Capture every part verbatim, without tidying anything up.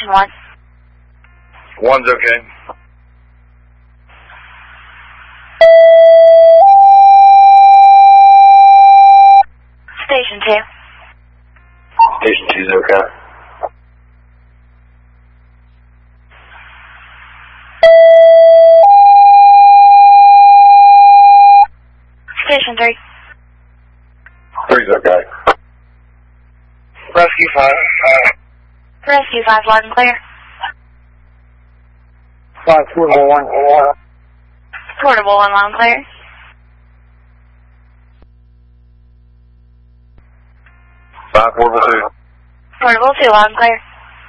Station one. One's okay. Station two. Station two's okay. Station three. Three's okay. Rescue five. Uh, Rescue five, loud and clear. five, portable one. Portable one, loud and clear. Five, portable two. Portable two, loud and clear.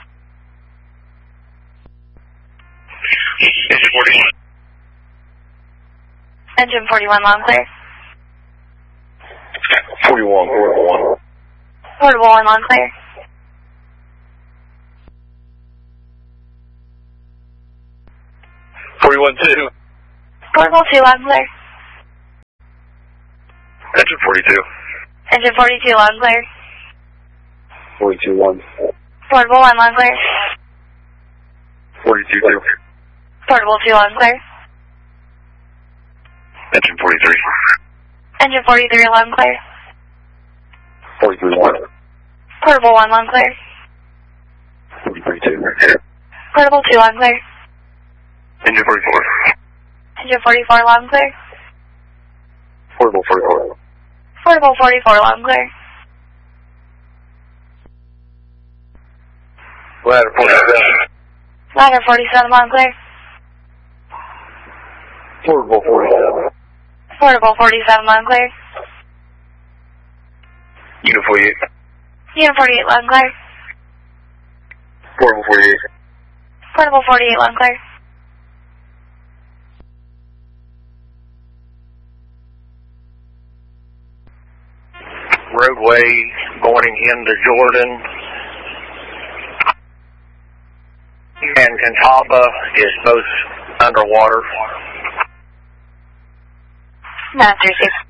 Engine forty-one. Engine forty-one, loud and clear. forty-one, portable one. Portable one, loud and clear. forty-one, two. Portable two, loud and clear. Engine forty-two. Engine forty-two, loud and clear. forty-two, one. Portable one, loud and clear. forty-two, two. Portable two, loud and clear. Engine forty-three. Engine forty-three, loud and clear. forty-three, one. Portable one, loud and clear. forty-three, two. Portable two, loud and clear. Engine forty-four. Engine forty-four, loud and clear. Portable forty-four. Portable forty-four, loud and clear. Ladder forty-seven. Ladder forty-seven, loud and clear. Portable forty-seven. Portable forty-seven, loud and clear. Unit forty-eight. Unit forty-eight, loud and clear. Portable forty-eight. Portable forty-eight, loud and clear. Roadway going into Jordan. And Catawba is both underwater. nine three six.